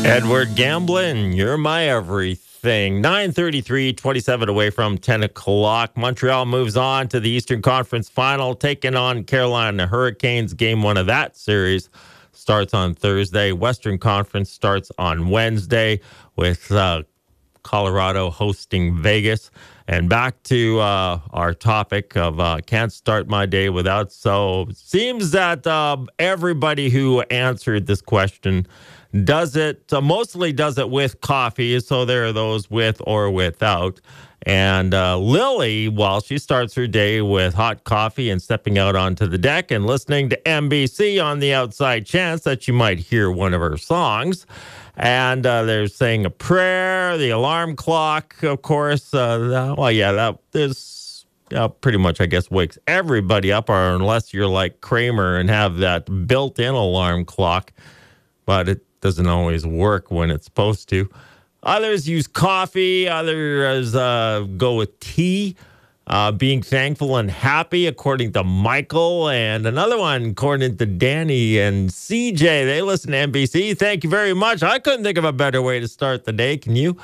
Edward Gamblin, you're my everything. 9:33, 27 away from 10 o'clock. Montreal moves on to the Eastern Conference Final, taking on Carolina Hurricanes. Game one of that series starts on Thursday. Western Conference starts on Wednesday with Colorado hosting Vegas. And back to our topic of can't start my day without. So it seems that everybody who answered this question mostly does it with coffee. So there are those with or without. And Lily, well, she starts her day with hot coffee and stepping out onto the deck and listening to NBC on the outside chance that you might hear one of her songs. And they're saying a prayer, the alarm clock, of course. That is pretty much, I guess, wakes everybody up, or unless you're like Kramer and have that built-in alarm clock. But it doesn't always work when it's supposed to. Others use coffee. Others go with tea. Being thankful and happy, according to Michael. And another one, according to Danny and CJ. They listen to NBC. Thank you very much. I couldn't think of a better way to start the day. Can you?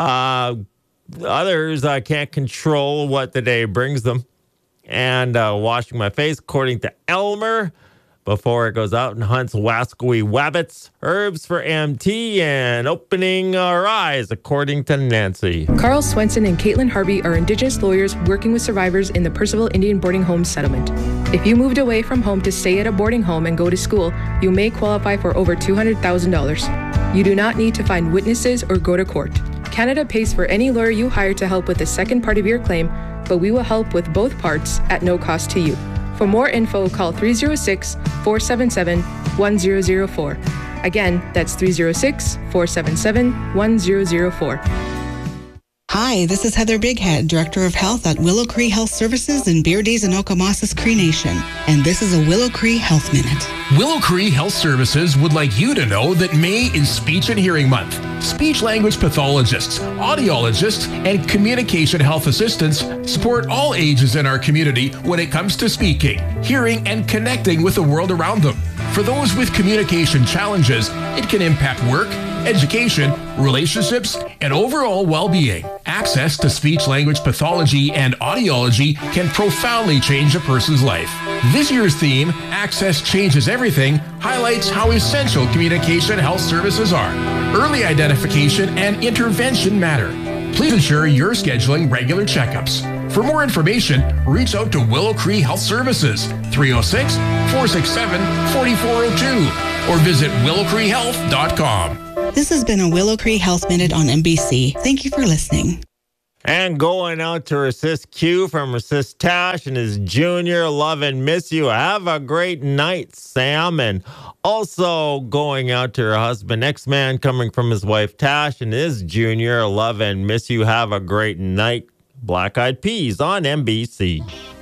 Others can't control what the day brings them. And washing my face, according to Elmer, before it goes out and hunts wascally wabbits, herbs for MT, and opening our eyes, according to Nancy. Carl Swenson and Caitlin Harvey are Indigenous lawyers working with survivors in the Percival Indian Boarding Home Settlement. If you moved away from home to stay at a boarding home and go to school, you may qualify for over $200,000. You do not need to find witnesses or go to court. Canada pays for any lawyer you hire to help with the second part of your claim, but we will help with both parts at no cost to you. For more info, call 306-477-1004. Again, that's 306-477-1004. Hi, this is Heather Bighead, Director of Health at Willow Cree Health Services in Beardays and Okamosas Cree Nation. And this is a Willow Cree Health Minute. Willow Cree Health Services would like you to know that May is Speech and Hearing Month. Speech language pathologists, audiologists, and communication health assistants support all ages in our community when it comes to speaking, hearing, and connecting with the world around them. For those with communication challenges, it can impact work, education, relationships, and overall well-being. Access to speech-language pathology and audiology can profoundly change a person's life. This year's theme, Access Changes Everything, highlights how essential communication health services are. Early identification and intervention matter. Please ensure you're scheduling regular checkups. For more information, reach out to Willow Cree Health Services, 306-467-4402, or visit willowcreehealth.com. This has been a Willow Cree Health Minute on NBC. Thank you for listening. And going out to her sis Q from her sis Tash and his junior, love and miss you. Have a great night, Sam. And also going out to her husband, X-Man, coming from his wife Tash and his junior, love and miss you. Have a great night. Black Eyed Peas on NBC.